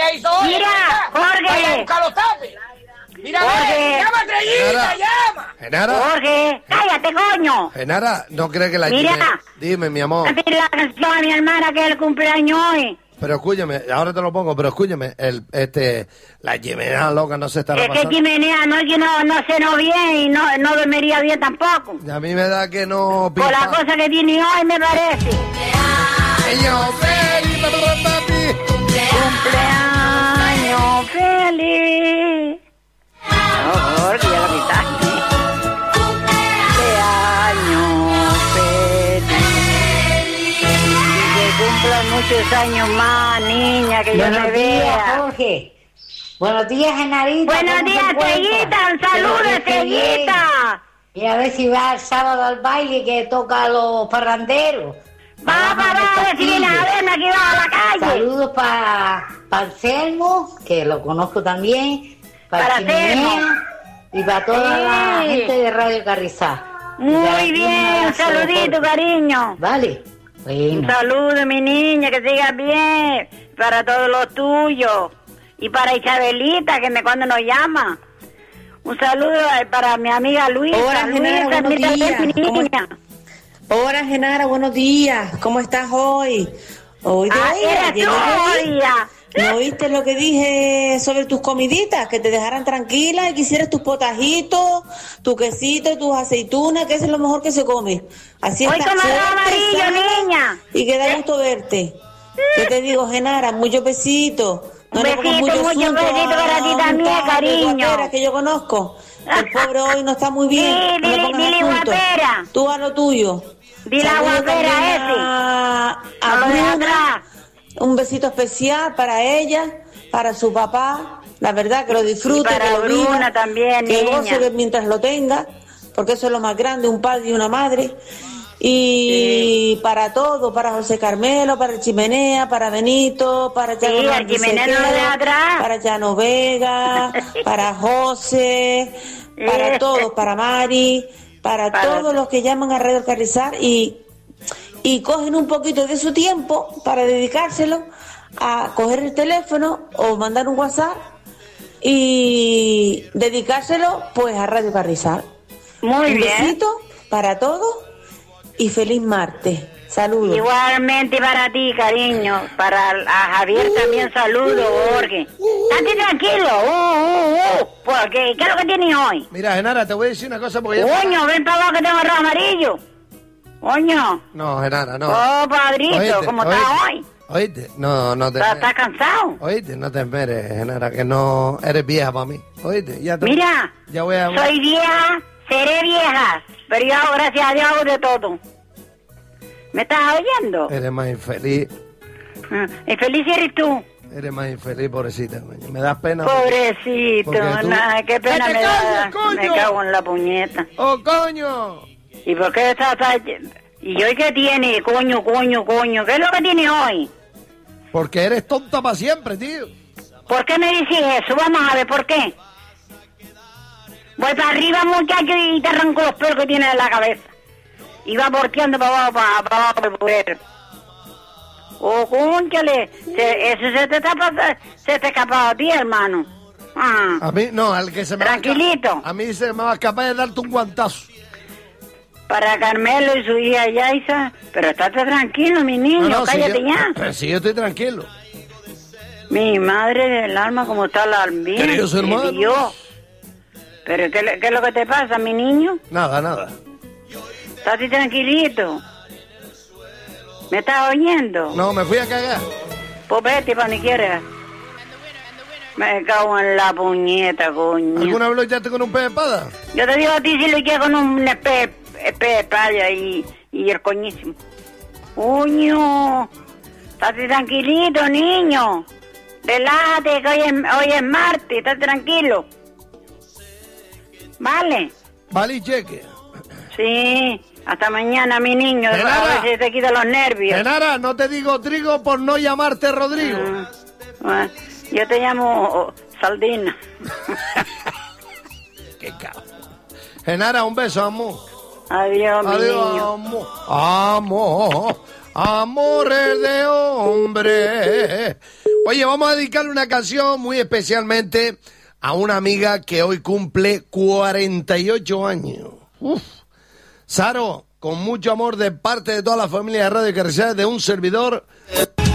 ella hizo hoy. Mira, Jorge. Vaya a buscar los tapes. Mira, Jorge. llama, Estrellita, llama. Genara. Jorge, cállate, coño. Genara, no crees que la Mira. Jimena... Dime, mi amor. Cántale la canción a mi hermana que es el cumpleaños hoy. Pero escúchame, ahora te lo pongo, pero escúchame, la Jimena loca no se está Es que pasando. Jimenea no es que no cenó bien y no dormiría bien tampoco. Y a mí me da que no... Por la cosa que tiene hoy me parece. Cumpleaños feliz, papi. Cumpleaños feliz. Oh, Jorge, ya lo quitaste. Cumpleaños feliz. Y que cumplan muchos años más, niña, que yo Buenos te días, vea. Jorge. Buenos días, Genarita. Buenos ¿Cómo días, se encuentra? Estrellita. Un saludo, Espero que esté bien. Estrellita. Y a ver si va el sábado al baile que toca a los parranderos. Va a ver si viene a verme aquí va a la calle. Saludos para Anselmo, que lo conozco también. Para Chimenea y para toda la Sí. gente de Radio Carrizal. Muy bien, un saludito, cariño. Vale. Un Bueno. saludo, mi niña, que sigas bien. Para todos los tuyos. Y para Isabelita, que cuando nos llama. Un saludo para mi amiga Luisa. Hola, Genara, Luisa, buenos mira, días. mi ¿Cómo niña. Hola, Genara, buenos días. ¿Cómo estás hoy? Hoy de Eres ayer tú, no oí. María. ¿No oíste lo que dije sobre tus comiditas? Que te dejaran tranquila y que hicieras tus potajitos, tu quesito, tus aceitunas, que eso es lo mejor que se come. Así Hoy está come arroz fuerte, amarillo, sana, niña. y que da gusto verte. Yo te digo, Genara, muchos besitos. Un le pongas besito, muchos asunto besitos para ti a un también, tal de cariño. guapera que yo conozco. El pobre hoy no está muy bien. Sí, No le dile, pongas dile asunto. guapera. Tú a lo tuyo. Dile a Saludos guapera también ese. a No lo dejes Bruna. atrás. Un besito especial para ella, para su papá. La verdad que lo disfrute, Y para que lo viva, Bruna también, que niña. goce mientras lo tenga, porque eso es lo más grande, un padre y una madre. Y para todo, para José Carmelo, para el Chimenea, para Benito, para Chano Sí, el Hernández Chimenea no lo Sequera, deja atrás. para Chano Vega, para José, para todos, para Mari, para todos los que llaman a Radio Carrizal y cogen un poquito de su tiempo para dedicárselo a coger el teléfono o mandar un WhatsApp y dedicárselo pues a Radio Carrizal. Muy Un bien. besito para todos y feliz martes. Saludos. Igualmente para ti, cariño. Para a Javier también saludo, Jorge. Estate tranquilo. Porque, ¿qué es lo que tienes hoy? Mira, Genara, te voy a decir una cosa porque ya... Coño, ven para abajo que tengo arroz amarillo. Coño. No, Genara, no. Oh, padrito, Oíste, ¿cómo estás hoy? Oíste, no te... ¿Estás cansado? Oíste, no te esperes, Genara, que no eres vieja para mí. Oíste, ya te... Mira, Ya voy a... soy vieja, seré vieja, pero yo hago, gracias a Dios, hago de todo. ¿Me estás oyendo? Eres más infeliz. Y feliz eres tú. Eres más infeliz, pobrecita. Coño. Me das pena. Pobrecito, porque tú- nada, qué pena ¡Que te me da. calles, coño! Me cago en la puñeta. ¡Oh, coño! ¿Y por qué estás? ¿Y hoy qué tiene? Coño. ¿Qué es lo que tiene hoy? Porque eres tonta para siempre, tío. ¿Por qué me dices eso? Vamos a ver, ¿por qué? Voy para arriba, muchacho, y te arranco los pelos que tienes en la cabeza. Y va porteando para abajo, el poder. Oh, cónchale, eso se te ha escapado a ti, hermano. Ah, A mí, no, al que se me Tranquilito. va a... A mí se me va a escapar de darte un guantazo. para Carmelo y su hija Yaisa. Pero estate tranquilo, mi niño, cállate ya. Sí, yo estoy tranquilo. Mi madre del alma, como está la albina. Queridos hermanos. Y yo. ¿Pero qué es lo que te pasa, mi niño? Nada. Estate tranquilito. ¿Me estás oyendo? No, me fui a cagar. Pues vete para donde quieras. Me cago en la puñeta, coño. ¿Alguna vez lo echaste con un pez de espada? Yo te digo a ti si lo eché con un espe de palla y el coñísimo. Coño. Estate tranquilito, niño. Relájate, que hoy es martes, estate tranquilo. ¿Vale? Vale, y cheque. Sí, hasta mañana, mi niño. Genara. A ver si te quita los nervios. Genara, no te digo trigo por no llamarte Rodrigo. Bueno, yo te llamo Saldina. Qué cabrón. Genara, un beso, amor. Adiós, mi niño. Amor. Amor. Amores de hombre. Oye, vamos a dedicarle una canción muy especialmente a una amiga que hoy cumple 48 años. Uf. Saro, con mucho amor de parte de toda la familia de Radio Carrizal, de un servidor...